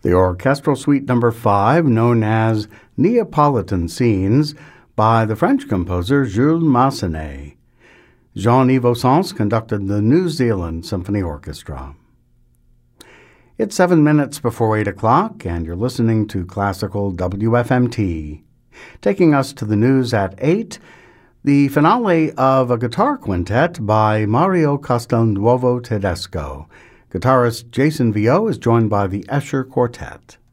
The orchestral suite number 5, known as Neapolitan Scenes, by the French composer Jules Massenet. Jean-Yves Ossens conducted the New Zealand Symphony Orchestra. It's 7 minutes before 8 o'clock, and you're listening to Classical WFMT. Taking us to the news at 8, the finale of a guitar quintet by Mario Castelnuovo Tedesco. Guitarist Jason Vio is joined by the Escher Quartet.